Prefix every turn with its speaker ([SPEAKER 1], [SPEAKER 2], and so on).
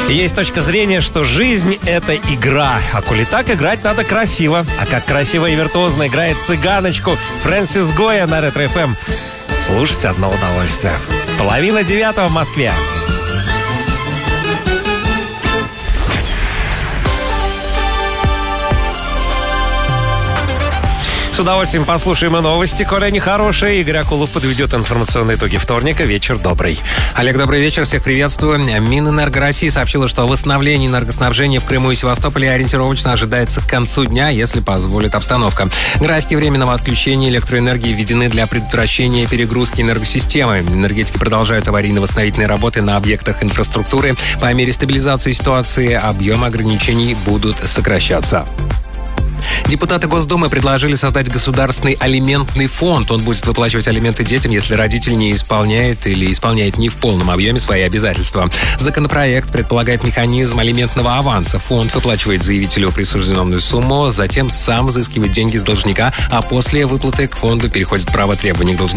[SPEAKER 1] Есть точка зрения, что жизнь — это игра. А коли так, играть надо красиво. А как красиво и виртуозно играет цыганочку Фрэнсис Гойя на Ретро-ФМ. Слушать одно удовольствие. 8:30 в Москве. С удовольствием послушаем и новости, коли они хорошие. Игорь Акулов подведет информационные итоги вторника. Вечер добрый.
[SPEAKER 2] Олег, добрый вечер. Всех приветствую. Минэнерго России сообщила, что восстановление энергоснабжения в Крыму и Севастополе ориентировочно ожидается к концу дня, если позволит обстановка. Графики временного отключения электроэнергии введены для предотвращения перегрузки энергосистемы. Энергетики продолжают аварийно-восстановительные работы на объектах инфраструктуры. По мере стабилизации ситуации объемы ограничений будут сокращаться. Депутаты Госдумы предложили создать государственный алиментный фонд. Он будет выплачивать алименты детям, если родитель не исполняет или исполняет не в полном объеме свои обязательства. Законопроект предполагает механизм алиментного аванса. Фонд выплачивает заявителю присужденную сумму, затем сам взыскивает деньги с должника, а после выплаты к фонду переходит право требований к должнику